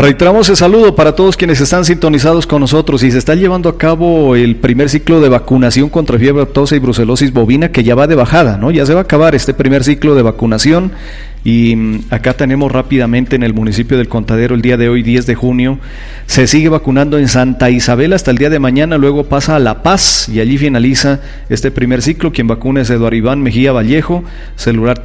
Reiteramos el saludo para todos quienes están sintonizados con nosotros y se está llevando a cabo el primer ciclo de vacunación contra fiebre aftosa y brucelosis bovina, que ya va de bajada, ¿no? Ya se va a acabar este primer ciclo de vacunación y acá tenemos rápidamente en el municipio del Contadero el día de hoy, 10 de junio, se sigue vacunando en Santa Isabel hasta el día de mañana, luego pasa a La Paz y allí finaliza este primer ciclo. Quien vacuna es Eduardo Iván Mejía Vallejo, celular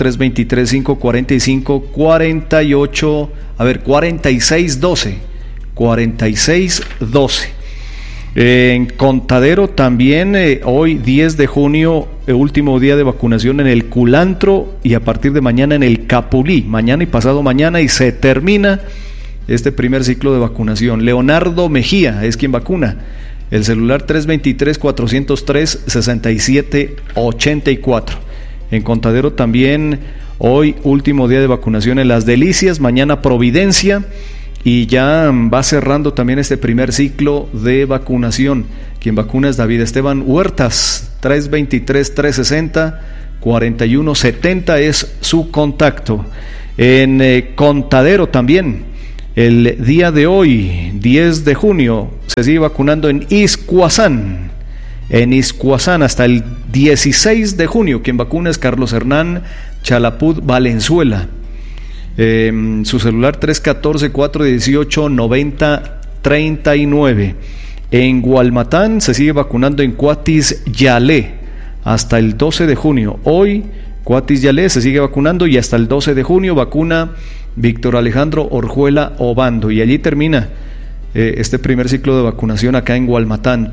4612. En Contadero también, hoy 10 de junio, último día de vacunación en el Culantro y a partir de mañana en el Capulí, mañana y pasado mañana, y se termina este primer ciclo de vacunación. Leonardo Mejía es quien vacuna, el celular 323-403-6784. En Contadero también, hoy último día de vacunación en Las Delicias, mañana Providencia, y ya va cerrando también este primer ciclo de vacunación. Quien vacuna es David Esteban Huertas, 323-360-4170 es su contacto. En Contadero también, el día de hoy, 10 de junio, se sigue vacunando en Iscuazán. En Iscuazán hasta el 16 de junio, quien vacuna es Carlos Hernán Chalapud Valenzuela. Su celular 314-418-9039. En Gualmatán se sigue vacunando en Cuatis Yalé hasta el 12 de junio. Hoy Cuatis Yalé se sigue vacunando y hasta el 12 de junio vacuna Víctor Alejandro Orjuela Obando, y allí termina este primer ciclo de vacunación acá en Gualmatán.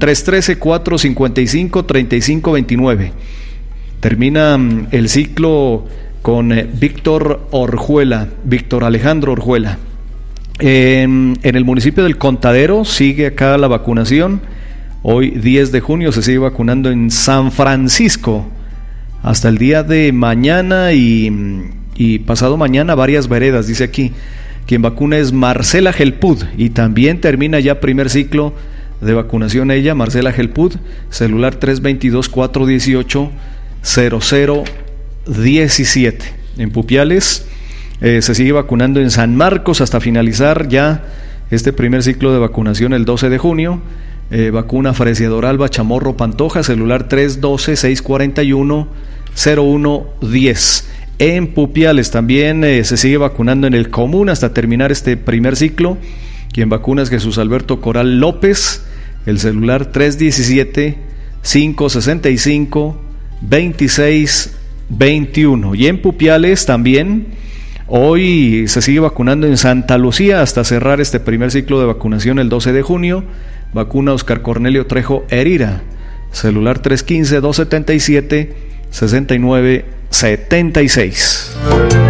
313-455-3529. Termina el ciclo con Víctor Alejandro Orjuela. En el municipio del Contadero sigue acá la vacunación. Hoy 10 de junio se sigue vacunando en San Francisco hasta el día de mañana y pasado mañana varias veredas, dice aquí. Quien vacuna es Marcela Gelpud y también termina ya primer ciclo de vacunación ella, Marcela Gelpud, celular 322-418-0017. En Pupiales se sigue vacunando en San Marcos hasta finalizar ya este primer ciclo de vacunación el 12 de junio. Vacuna Fresiador Alba Chamorro Pantoja, celular 312-641-0110. En Pupiales también se sigue vacunando en el Común hasta terminar este primer ciclo. Quien vacuna es Jesús Alberto Coral López, el celular 317-565-2621. Y en Pupiales también, hoy se sigue vacunando en Santa Lucía hasta cerrar este primer ciclo de vacunación el 12 de junio. Vacuna Oscar Cornelio Trejo Herira, celular 315-277-6976.